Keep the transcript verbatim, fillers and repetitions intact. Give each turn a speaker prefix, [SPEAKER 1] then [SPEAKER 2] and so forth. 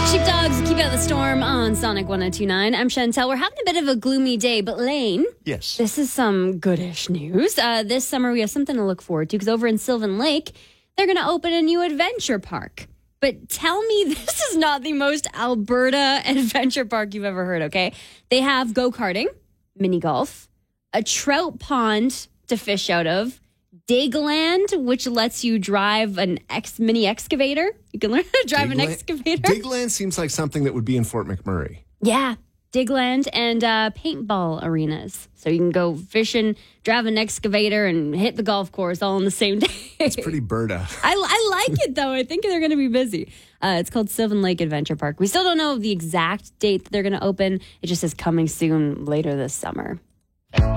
[SPEAKER 1] Sheepdogs, keep out the storm on Sonic one oh two point nine. I'm Chantel. We're having a bit of a gloomy day, but Lane.
[SPEAKER 2] Yes.
[SPEAKER 1] This is some goodish news. Uh, this summer, we have something to look forward to because over in Sylvan Lake, they're going to open a new adventure park. But tell me this is not the most Alberta adventure park you've ever heard, okay? They have go-karting, mini golf, a trout pond to fish out of, Digland, which lets you drive an ex mini excavator. You can learn how to drive
[SPEAKER 2] Digland,
[SPEAKER 1] an excavator.
[SPEAKER 2] Digland seems like something that would be in Fort McMurray.
[SPEAKER 1] Yeah, Digland and uh, paintball arenas. So you can go fishing, drive an excavator, and hit the golf course all on the same day.
[SPEAKER 2] It's pretty Berta.
[SPEAKER 1] I, I like it, though. I think they're going to be busy. Uh, it's called Sylvan Lake Adventure Park. We still don't know the exact date that they're going to open. It just says coming soon later this summer.